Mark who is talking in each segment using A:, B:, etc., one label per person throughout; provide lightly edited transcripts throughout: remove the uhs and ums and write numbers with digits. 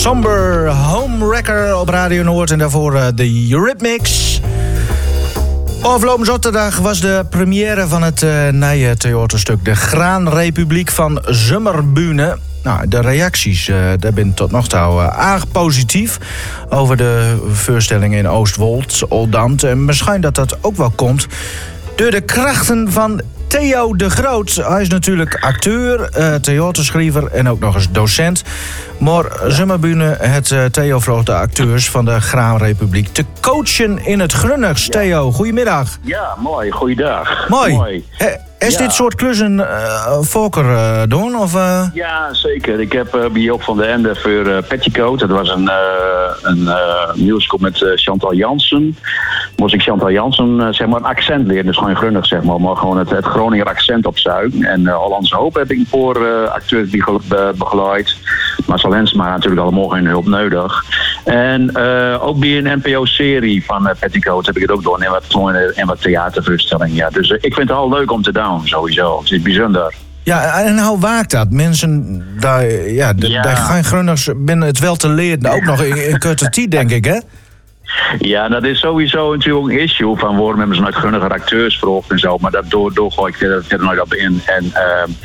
A: Somber Homewrecker op Radio Noord en daarvoor de Eurythmics. Afgelopen zaterdag was de première van het nieuwe theaterstuk De Graanrepubliek van Zomerbühne. Nou, de reacties daar zijn tot nog toe erg positief over de voorstelling in Oostwold, Oldambt. En misschien dat ook wel komt door de krachten van Theo de Groot. Hij is natuurlijk acteur, theaterschrijver en ook nog eens docent. Maar Zomerbühne, het Theo vroeg de acteurs van de Graanrepubliek te coachen in het Grunnigs. Theo, goedemiddag.
B: Ja, mooi. Goeiedag.
A: Mooi. Is dit soort klussen vaker doen? Of,
B: Ja, zeker. Ik heb bij Joop van den Ende voor Petticoat. Dat was een musical met Chantal Jansen. Moest ik Chantal Jansen zeg maar een accent leren. Dus gewoon Grunnig, zeg maar gewoon het Groninger accent opzuigen. En Hollandse Hoop heb ik voor acteurs begeleid. Marcel Hensma natuurlijk allemaal geen hulp nodig. En ook bij een NPO-serie van Petticoat heb ik het ook door. En wat theatervoorstellingen. Ja. Dus ik vind het al leuk om te doen, sowieso. Het is bijzonder.
A: Ja, en hoe waakt dat? Mensen, daar gaan Grunnigs binnen het wel te leren. Ook nog in korte tijd, denk ik, hè?
B: Ja, dat is sowieso natuurlijk een issue van waarom hebben ze nooit Grunniger acteurs verhoogd en zo. Maar daardoor gooi ik verder nooit op in. En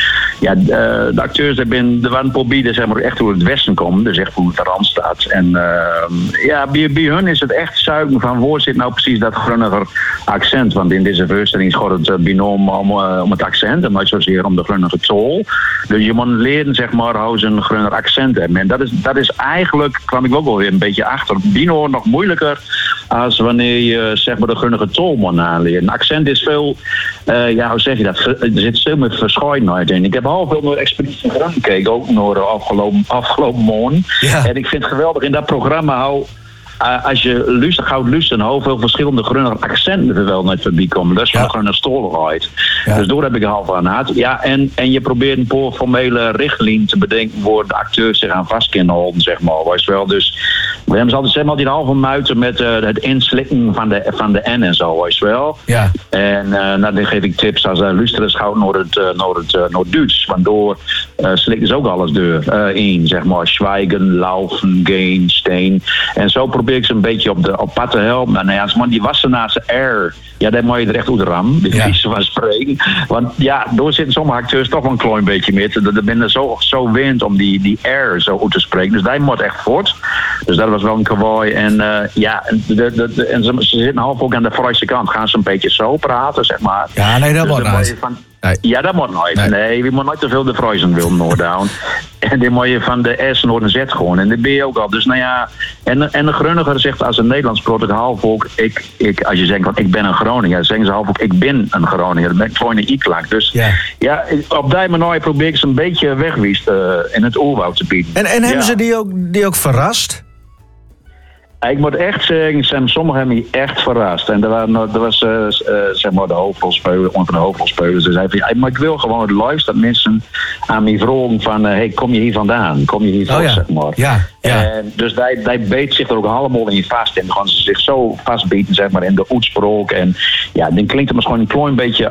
B: de acteurs er waren probeerden zeg maar echt door het westen komen. Dus echt hoe het er aan staat. En bij hun is het echt zuigen van waar zit nou precies dat Grunniger accent. Want in deze voorstelling gaat het binoom om het accent. En niet zozeer om de Grunniger tol. Dus je moet leren zeg maar hoe ze een Grunniger accent hebben. En dat is eigenlijk, kwam ik ook wel weer een beetje achter. Bino nog moeilijker als wanneer je zeg maar de Grunniger tol moet aanleren. Een accent is veel, hoe zeg je dat? Er zit veel meer verscheidenheid in. Ik heb al veel naar Expeditie Grun gekeken, ook naar de afgelopen maand. Ja. En ik vind het geweldig in dat programma hoe als je gaat luisteren, hoeveel verschillende Grunniger accenten er wel net voorbij komen. Dat is van de Grunniger stoligheid. Ja. Dus daar heb ik half aan gehad. Ja, en je probeert een paar formele richtlijnen te bedenken waar de acteurs zich aan vast kunnen houden, zeg maar. Weet je wel. Dus we hebben altijd zeg maar die halve muiten met het inslikken van de N en zo, weet je wel. Ja. En dan geef ik tips als luisteren gauw naar het Duits. Want door slikken ze ook alles door in, zeg maar. Zwijgen, laufen, gaan, steen. En zo probeer ik ze een beetje op pad te helpen. Nou ja, als man die Wassenaarse R, ja, daar moet je er echt uit ram. De vieze van spreken. Want ja, door zitten sommige acteurs toch wel een klein beetje met. Dat ben zo wend om die R zo goed te spreken. Dus die moet echt voort. Dus dat was wel een kawaii. En en ze zitten half ook aan de Friese kant. Gaan ze een beetje zo praten, zeg maar.
A: Ja, nee, dat wordt nooit.
B: Nee. Ja, dat moet nooit. Nee, we moeten nooit te veel de Friesen willen Noorddown. En die moet je van de S naar de Z gewoon. En dat ben je ook al. Dus nou ja, en de Grunniger zegt als een Nederlands spreekt half ook, als je zegt van ik ben een Groninger, dan zeggen ze half ook ik ben een Groninger. Dat ben ik gewoon een I-klank. Dus ja, op die manier probeer ik ze een beetje wegwiest in het oerwoud te bieden.
A: En hebben ze die ook verrast?
B: Ik moet echt zeggen, sommigen hebben me echt verrast. En er was zeg maar de hoofdrolspeler, een van de hoofdrolspelers. Ze zei van, maar ik wil gewoon het liefst dat mensen aan mij vroegen van, hey, kom je hier vandaan? Kom je hier van, zeg maar. Ja. En dus die beet zich er ook allemaal in vast. En gaan ze zich zo vastbieten, zeg maar, in de uitspraak. En ja, dan klinkt het misschien een klein beetje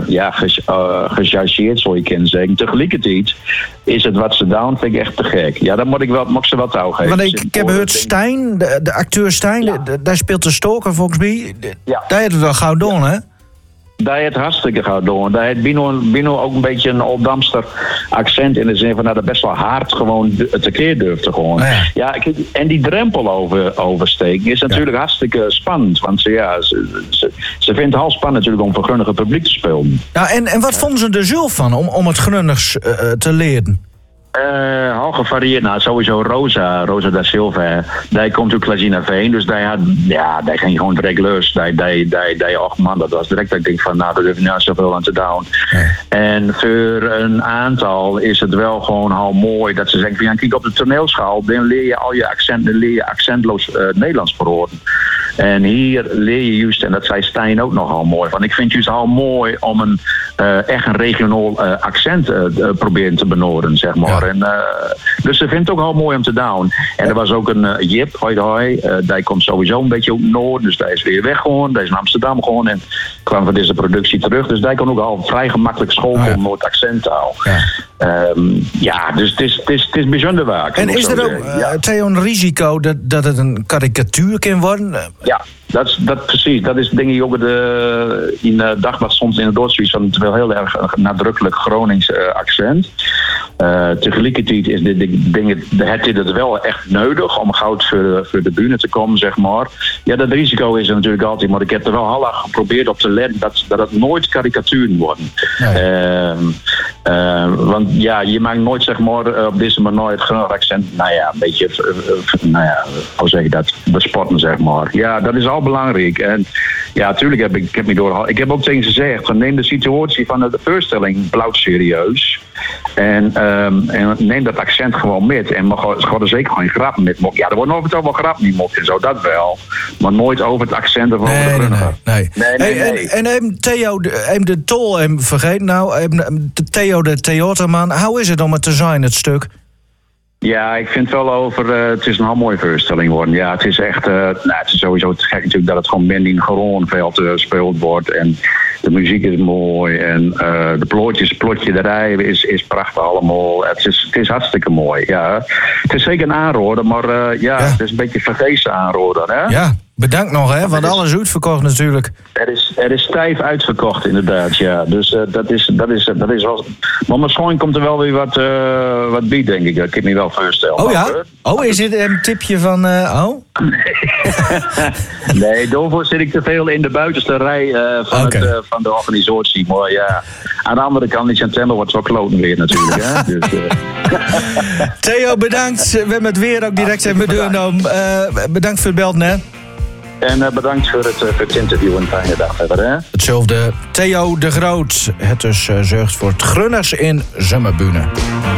B: gechargeerd, zou je kunnen zeggen. Tegelijkertijd is het wat ze doen, vind ik echt te gek. Ja, dan moet ik ze wel touw geven.
A: Want ik heb gehoord Stijn, de acteur Stijn, daar speelt de stoker volgens mij. Ja. Daar heeft het wel gauw doen, hè?
B: Daar heeft het hartstikke gauw doen. Daar heeft Bino ook een beetje een Oldamster accent in de zin van dat het best wel hard gewoon tekeer durft te gewoon. Ja, en die drempel oversteken is natuurlijk hartstikke spannend. Want ze vindt het al spannend natuurlijk om voor Grunniger publiek te spelen.
A: Ja, en wat vonden ze er zelf van om het Grunnigs te leren?
B: Al gevarieerd. Nou, sowieso Rosa da Silva. Die komt uit Klazinaveen, dus die ging gewoon direct lust. Dat was direct dat ik denk van, nou, daar durf je nou zoveel aan te doen. En voor een aantal is het wel gewoon al mooi dat ze zeggen van, ja, kijk, op de toneelschaal, dan leer je al je accenten, leer je accentloos Nederlands verhoren. En hier leer je juist, en dat zei Stijn ook nogal mooi, want ik vind het juist al mooi om echt een regionaal accent proberen te benoorden, zeg maar. En, dus ze vindt het ook al mooi om te doen. En er was ook een Jip, die komt sowieso een beetje op Noord, dus die is weer weg gewoon, die is in Amsterdam gewoon. En kwam van deze productie terug. Dus daar kon ook al vrij gemakkelijk schoolkomen door het accentaal. Dus het is bijzonder waar.
A: En is er ook, Theo, een risico dat het een karikatuur kan worden?
B: Ja. Dat precies. Dat is denk ik ook in de dagblad soms in het Noord-Zoiets van het wel heel erg nadrukkelijk Gronings accent. Tegelijkertijd is dit het wel echt nodig om goud voor de bühne te komen, zeg maar. Ja, dat risico is er natuurlijk altijd, maar ik heb er wel heel erg geprobeerd op te letten dat het nooit karikaturen worden. Nee. Want ja, je maakt nooit, zeg maar, op deze manier het Gronings accent, een beetje, hoe zeg je dat, besporten, zeg maar. Ja, dat is al belangrijk. En ja, natuurlijk heb ik doorgehaald. Ik heb ook tegen ze gezegd, neem de situatie van de voorstelling blauw serieus. En neem dat accent gewoon met. En ga er zeker geen grappen met. Ja, er worden over het al wel grappen niet mocht en zo, dat wel. Maar nooit over het accent of over de Brugge.
A: Nee. En Theo, de tol, vergeet nou, Theo de theaterman, hoe is het om het te zijn, het stuk?
B: Ja, ik vind wel het is een heel mooie voorstelling worden. Ja, het is echt, het is sowieso te gek natuurlijk dat het gewoon binnen in gewoon veld gespeeld wordt. En de muziek is mooi en de plotjerij is prachtig allemaal. Het is hartstikke mooi, ja. Het is zeker een aanrader, maar het is een beetje vergezen aanrader, hè?
A: Ja. Bedankt nog, hè, want alles uitverkocht natuurlijk.
B: Er is stijf uitverkocht, inderdaad, ja. Dus dat is wel. Maar misschien komt er wel weer wat bij, denk ik. Dat kan ik me wel voorstellen.
A: Oh ja? Is dit een tipje van.
B: Nee, daarvoor zit ik te veel in de buitenste rij van de organisatie. Maar ja, aan de andere kant in september wordt het wel kloten weer natuurlijk. Hè? Dus,
A: Theo, bedankt. We hebben het weer ook direct in mijn deur genomen. Bedankt voor het belden, hè.
B: En bedankt voor het interview en fijne dag verder. Hè?
A: Hetzelfde. Theo de Groot. Het dus zorgt voor het Grunners in Zomerbühne.